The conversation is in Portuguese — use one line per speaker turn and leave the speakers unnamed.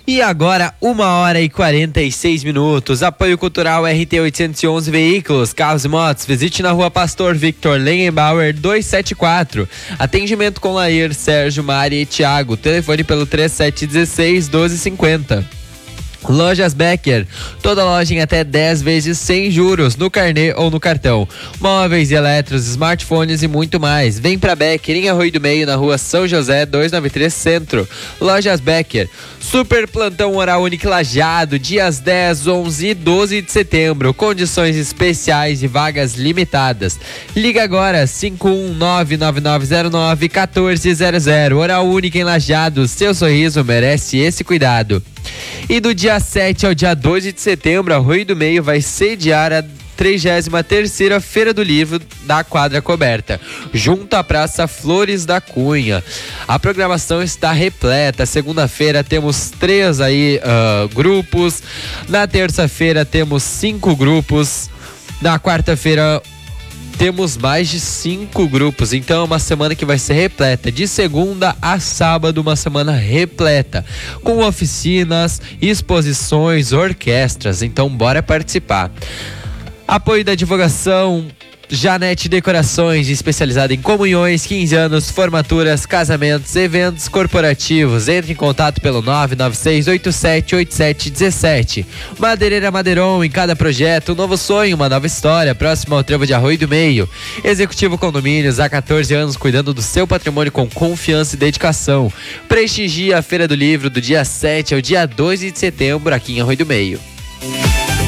E agora, 1h46. Apoio Cultural RT 811 Veículos, Carros e Motos. Visite na rua Pastor Victor Lengenbauer 274. Atendimento com Lair, Sérgio, Mari e Thiago. Telefone pelo 3716-1250. Lojas Becker, toda loja em até 10 vezes sem juros, no carnê ou no cartão. Móveis e eletros, smartphones e muito mais. Vem pra Becker, em Arroio do Meio, na rua São José, 293 Centro. Lojas Becker, super plantão oral único Lajeado, dias 10, 11 e 12 de setembro. Condições especiais e vagas limitadas. Liga agora, 5199909-1400. Oral único em Lajeado, seu sorriso merece esse cuidado. E do dia 7 ao dia 12 de setembro, Arroio do Meio vai sediar a 33ª Feira do Livro da Quadra Coberta, junto à Praça Flores da Cunha. A programação está repleta. Segunda-feira temos 3 grupos, na terça-feira temos 5 grupos, na quarta-feira temos mais de 5 grupos, então é uma semana que vai ser repleta, de segunda a sábado, uma semana repleta, com oficinas, exposições, orquestras, então bora participar. Apoio da divulgação, Janete Decorações, especializada em comunhões, 15 anos, formaturas, casamentos, eventos corporativos. Entre em contato pelo 996878717. Madeireira Madeiron, em cada projeto, um novo sonho, uma nova história, próximo ao trevo de Arroio do Meio. Executivo Condomínios, há 14 anos cuidando do seu patrimônio com confiança e dedicação. Prestigia a Feira do Livro do dia 7 ao dia 12 de setembro aqui em Arroio do Meio.